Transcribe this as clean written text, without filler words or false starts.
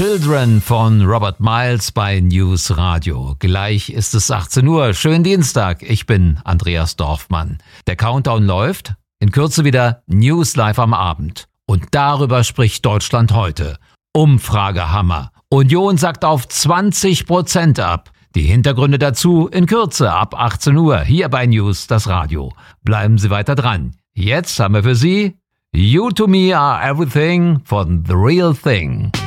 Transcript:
Children von Robert Miles bei News Radio. Gleich ist es 18 Uhr. Schönen Dienstag. Ich bin Andreas Dorfmann. Der Countdown läuft. In Kürze wieder News live am Abend. Und darüber spricht Deutschland heute. Umfragehammer. Union sagt auf 20% ab. Die Hintergründe dazu in Kürze ab 18 Uhr. Hier bei News, das Radio. Bleiben Sie weiter dran. Jetzt haben wir für Sie You to Me Are Everything von The Real Thing.